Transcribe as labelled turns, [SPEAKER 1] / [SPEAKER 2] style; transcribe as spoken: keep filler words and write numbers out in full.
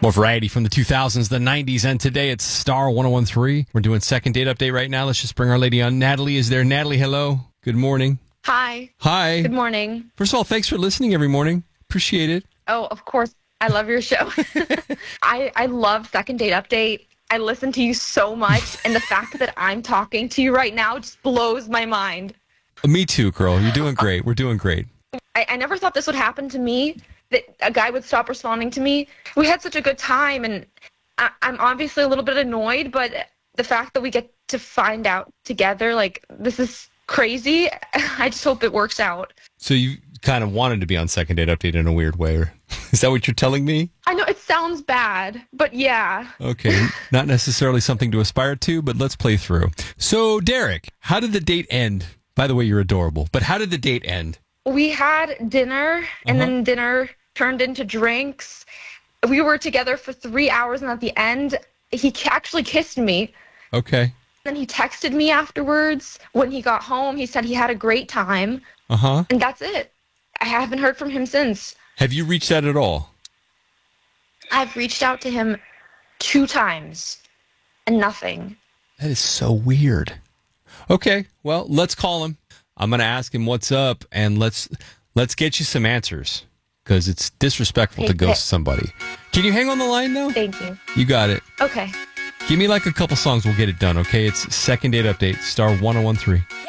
[SPEAKER 1] More variety from the two thousands, the nineties, and today it's Star one oh one three. We're doing second date update right now. Let's just bring our lady on. Natalie is there. Natalie, hello. Good morning.
[SPEAKER 2] Hi.
[SPEAKER 1] Hi.
[SPEAKER 2] Good morning.
[SPEAKER 1] First of all, thanks for listening every morning. Appreciate it.
[SPEAKER 2] Oh, of course. I love your show. I, I love Second Date Update. I listen to you so much, and the fact that I'm talking to you right now just blows my mind.
[SPEAKER 1] Me too, girl. You're doing great. We're doing great.
[SPEAKER 2] I, I never thought this would happen to me, that a guy would stop responding to me. We had such a good time, and I, I'm obviously a little bit annoyed, but the fact that we get to find out together, like, this is crazy. I just hope it works out.
[SPEAKER 1] So you kind of wanted to be on Second Date Update in a weird way. Or is that what you're telling me?
[SPEAKER 2] I know it sounds bad, but yeah.
[SPEAKER 1] Okay. Not necessarily something to aspire to, but let's play through. So, Derek, how did the date end? By the way, you're adorable. But how did the date end?
[SPEAKER 2] We had dinner, and
[SPEAKER 1] Uh-huh.
[SPEAKER 2] then dinner turned into drinks. We were together for three hours, and at the end, he k- actually kissed me.
[SPEAKER 1] Okay.
[SPEAKER 2] Then he texted me afterwards. When he got home, he said he had a great time,
[SPEAKER 1] Uh-huh.
[SPEAKER 2] and that's it. I haven't heard from him since.
[SPEAKER 1] Have you reached out at all?
[SPEAKER 2] I've reached out to him two times, and nothing.
[SPEAKER 1] That is so weird. Okay, well, let's call him. I'm going to ask him what's up, and let's let's get you some answers, because it's disrespectful to
[SPEAKER 2] Okay.
[SPEAKER 1] ghost somebody. Can you hang on the line, though?
[SPEAKER 2] Thank you.
[SPEAKER 1] You got it.
[SPEAKER 2] Okay.
[SPEAKER 1] Give me like a couple songs, we'll get it done, okay? It's Second Date Update, Star one oh one three.